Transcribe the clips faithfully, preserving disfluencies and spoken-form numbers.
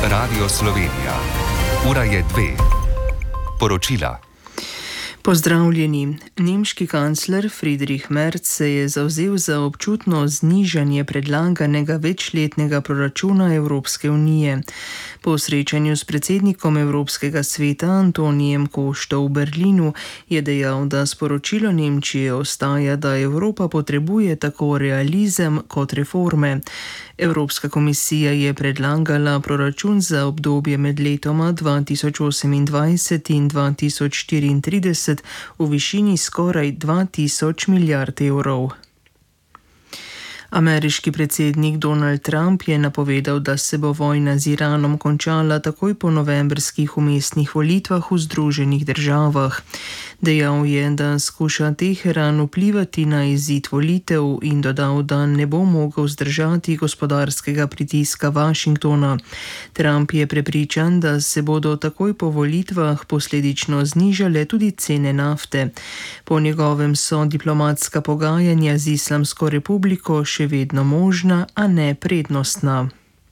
Radio Slovenija. Ura je dve. Poročila. Pozdravljeni. Nemški kancler Friedrich Merz se je zavzel za občutno znižanje predlaganega večletnega proračuna Evropske unije. Po srečanju s predsednikom Evropskega sveta Antonijem Košto v Berlinu je dejal, da sporočilo Nemčije ostaja, da Evropa potrebuje tako realizem kot reforme. Evropska komisija je predlagala proračun za obdobje med letoma dva tisoč osemindvajset in dva tisoč štiriintrideset v višini skoraj dva tisoč milijard evrov. Ameriški predsednik Donald Trump je napovedal, da se bo vojna z Iranom končala takoj po novembrskih vmesnih volitvah v Združenih državah. Dejal je, da skuša Teheran vplivati na izid volitev in dodal, da ne bo mogel zdržati gospodarskega pritiska Washingtona. Trump je prepričan, da se bodo takoj po volitvah posledično znižale tudi cene nafte. Po njegovem so diplomatska pogajanja z Islamsko republiko še vedno možna, a ne prednostna.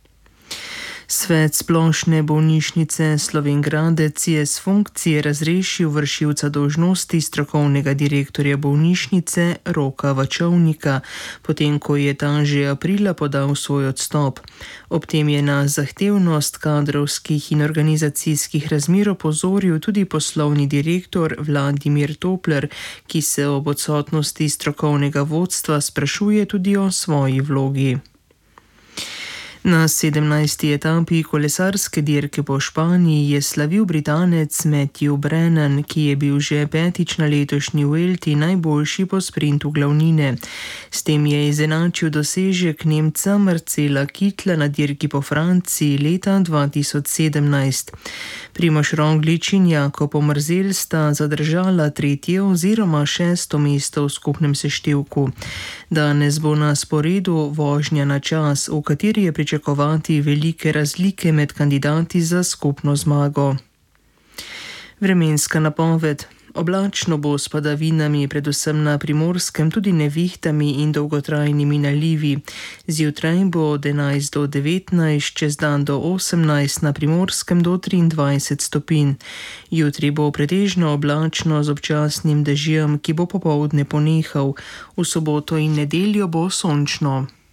Svet splošne bolnišnice Slovenj Gradec je s funkcije razrešil vršilca dolžnosti strokovnega direktorja bolnišnice Roka Vačovnika, potem ko je ta že aprila podal svoj odstop. Ob tem je na zahtevnost kadrovskih in organizacijskih razmer opozoril tudi poslovni direktor Vladimir Topler, ki se ob odsotnosti strokovnega vodstva sprašuje tudi o svoji vlogi. Na sedemnajsti etapi kolesarske dirke po Španiji je slavil Britanec Matthew Brennan, ki je bil že petič na letošnji Vuelti najboljši po sprintu glavnine. S tem je izenačil dosežek Nemca Marcela Kittla na dirki po Franciji leta dva tisoč sedemnajst. Primož Roglič in Jakob Omerzel sta zadržala tretje oziroma šesto mesto v skupnem seštevku. Danes bo na sporedu vožnja na čas, v kateri je pričakovati velike razlike med kandidati za skupno zmago. Vremenska napoved. Oblačno bo s padavinami, predvsem na Primorskem, tudi nevihtami in dolgotrajnimi nalivi. Zjutraj bo od enajst do devetnajst, čez dan do osemnajst, na Primorskem do triindvajset stopinj. Jutri bo pretežno oblačno z občasnim dežjem, ki bo popoldne ponehal. V soboto in nedeljo bo sončno.